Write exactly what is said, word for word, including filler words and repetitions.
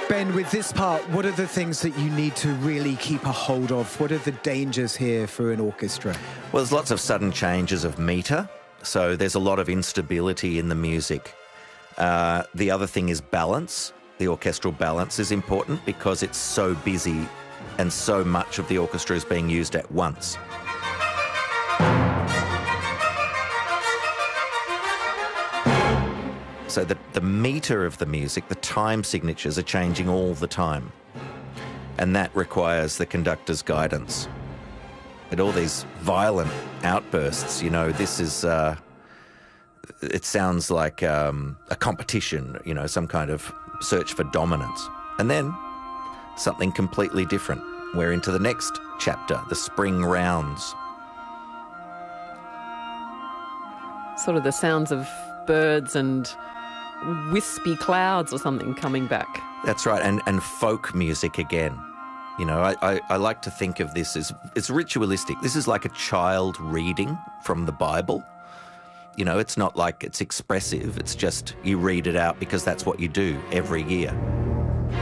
Ben, with this part, what are the things that you need to really keep a hold of? What are the dangers here for an orchestra? Well, there's lots of sudden changes of metre, so there's a lot of instability in the music. Uh, the other thing is balance. The orchestral balance is important because it's so busy and so much of the orchestra is being used at once. So the, the metre of the music, the time signatures are changing all the time. And that requires the conductor's guidance. And all these violent outbursts, you know, this is, uh, it sounds like um, a competition, you know, some kind of search for dominance. And then something completely different. We're into the next chapter, the spring rounds. Sort of the sounds of birds and wispy clouds or something coming back. That's right, and, and folk music again. You know, I, I, I like to think of this as, it's ritualistic. This is like a child reading from the Bible. You know, it's not like it's expressive, it's just you read it out because that's what you do every year.